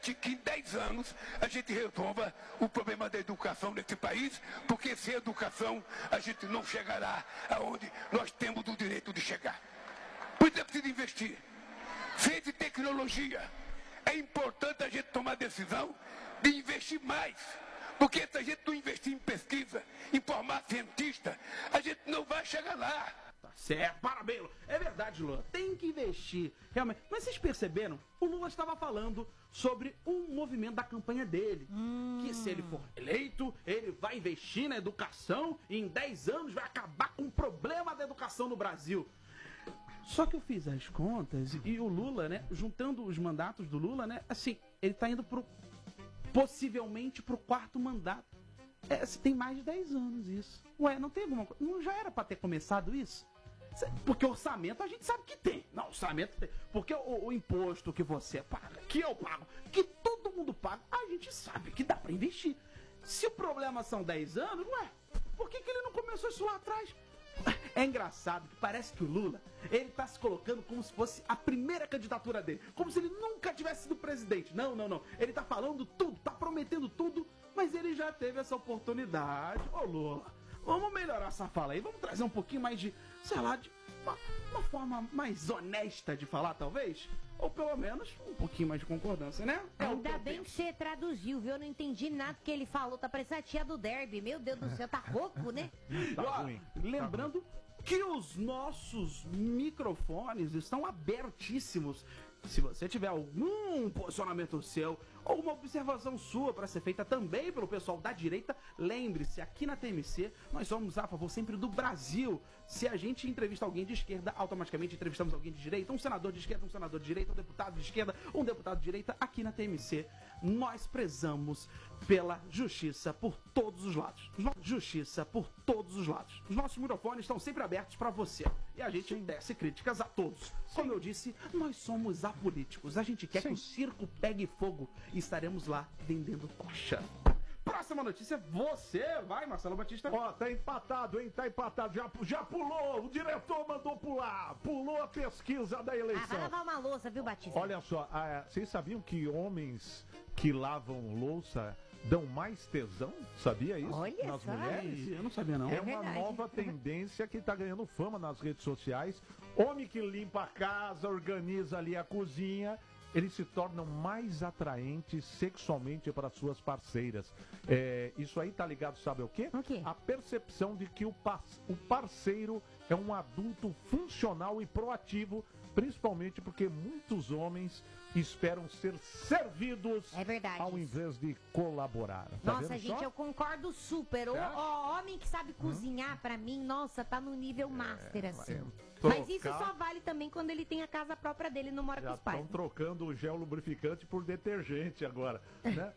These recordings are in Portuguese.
que em 10 anos a gente resolva o problema da educação nesse país, porque sem educação a gente não chegará aonde nós temos o direito de chegar. Por isso é preciso investir. Ciência e tecnologia. É importante a gente tomar a decisão de investir mais. Porque se a gente não investir em pesquisa, em formar cientista, a gente não vai chegar lá. Tá certo, parabéns, Lula. É verdade, Lula, tem que investir, realmente. Mas vocês perceberam? O Lula estava falando sobre um movimento da campanha dele. Que se ele for eleito, ele vai investir na educação e em 10 anos vai acabar com o problema da educação no Brasil. Só que eu fiz as contas e o Lula, né, juntando os mandatos do Lula, né, assim, ele tá indo possivelmente pro 4º mandato. Tem mais de 10 anos isso. Ué, não tem alguma coisa? Não já era pra ter começado isso? Porque orçamento a gente sabe que tem. Não, orçamento tem. Porque o imposto que você paga, que eu pago, que todo mundo paga, a gente sabe que dá pra investir. Se o problema são 10 anos, ué, por que ele não começou isso lá atrás? É engraçado que parece que o Lula, ele tá se colocando como se fosse a primeira candidatura dele. Como se ele nunca tivesse sido presidente. Não. Ele tá falando tudo, tá prometendo tudo, mas ele já teve essa oportunidade. Ô Lula, vamos melhorar essa fala aí. Vamos trazer um pouquinho mais de, sei lá, de uma forma mais honesta de falar, talvez? Ou pelo menos um pouquinho mais de concordância, né? Ainda bem que você traduziu, viu? Eu não entendi nada que ele falou. Tá parecendo a tia do Derby. Meu Deus do céu, tá rouco, né? Tá ruim. Lembrando que os nossos microfones estão abertíssimos. Se você tiver algum posicionamento seu, alguma observação sua para ser feita também pelo pessoal da direita, lembre-se, aqui na TMC nós somos a favor sempre do Brasil. Se a gente entrevista alguém de esquerda, automaticamente entrevistamos alguém de direita, um senador de esquerda, um senador de direita, um deputado de esquerda, um deputado de direita. Aqui na TMC nós prezamos pela justiça por todos os lados. Justiça por todos os lados. Os nossos microfones estão sempre abertos para você. E a gente desce críticas a todos. Como eu disse, nós somos apolíticos. A gente quer que o circo pegue fogo e estaremos lá vendendo coxa. Próxima notícia, você vai, Marcelo Batista. Ó, tá empatado, hein? Tá empatado. Já pulou, o diretor mandou pular. Pulou a pesquisa da eleição. Vai lavar uma louça, viu, Batista? Olha só, vocês sabiam que homens que lavam louça dão mais tesão? Sabia isso? Olha nas só. mulheres? Eu não sabia, não. É uma verdade. nova tendência que tá ganhando fama nas redes sociais. Homem que limpa a casa, organiza ali a cozinha, eles se tornam mais atraentes sexualmente para suas parceiras. Isso aí tá ligado, sabe o quê? O quê? A percepção de que o parceiro é um adulto funcional e proativo, principalmente porque muitos homens esperam ser servidos É verdade. ao invés de colaborar. Tá Nossa, vendo gente, só? eu concordo super. O homem que sabe cozinhar, pra mim, nossa, tá no nível master, assim. Mas isso só vale também quando ele tem a casa própria dele, não mora com Já os pais. estão trocando o gel lubrificante por detergente agora, né?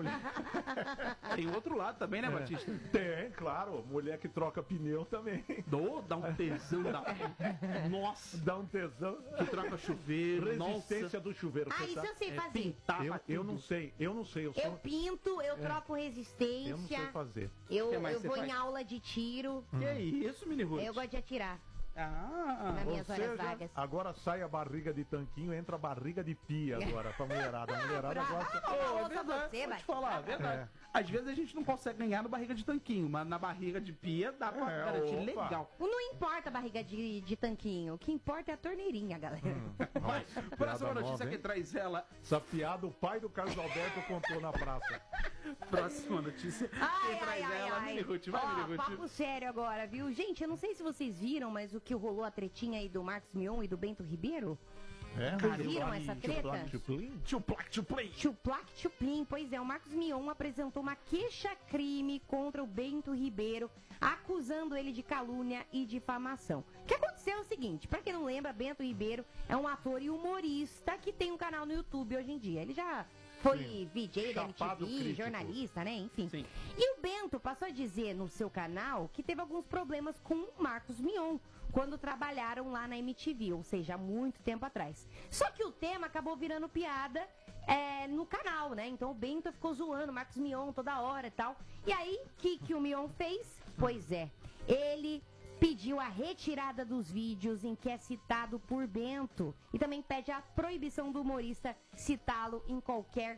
Tem outro lado também, né, Batista? Tem, claro. Mulher que troca pneu também. Dá um tesão, Nossa, Dá um tesão. que troca chuveiro, Resistência do chuveiro. Ah, você isso sabe? eu sei fazer. pintava Eu tudo. não sei. Eu Eu pinto, eu troco resistência. não sei fazer. Eu, que mais eu você vou faz? em aula de tiro. Que isso, mini Ruth? Eu gosto de atirar Ah, nas minhas Ou horas seja, vagas. agora sai a barriga de tanquinho, entra a barriga de pia agora pra mulherada. A mulherada gosta. Brava. é Ouça verdade, você, vou te Batista. falar, é verdade. Às vezes a gente não consegue ganhar na barriga de tanquinho, mas na barriga de pia dá pra garantir opa. legal. Não importa a barriga de tanquinho, o que importa é a torneirinha, galera. Próxima nova, notícia que hein? traz ela. Essa piada o pai do Carlos Alberto contou na praça. Próxima notícia que traz ela. Mini Ruth, vai, Ó, Mini Ruth. papo sério agora, viu? Gente, eu não sei se vocês viram, mas o que rolou a tretinha aí do Marcos Mion e do Bento Ribeiro? É, Viram essa treta? Tchuplac, tchuplay. Chuplac Chuplim, pois é, o Marcos Mion apresentou uma queixa-crime contra o Bento Ribeiro, acusando ele de calúnia e difamação. O que aconteceu é o seguinte, pra quem não lembra, Bento Ribeiro é um ator e humorista que tem um canal no YouTube hoje em dia. Ele já foi VJ da Chapado MTV, crítico. jornalista, né? Enfim. Sim. E o Bento passou a dizer no seu canal que teve alguns problemas com o Marcos Mion quando trabalharam lá na MTV, ou seja, há muito tempo atrás. Só que o tema acabou virando piada no canal, né? Então o Bento ficou zoando o Marcos Mion toda hora e tal. E aí, o que o Mion fez? Pois é, ele pediu a retirada dos vídeos em que é citado por Bento e também pede a proibição do humorista citá-lo em qualquer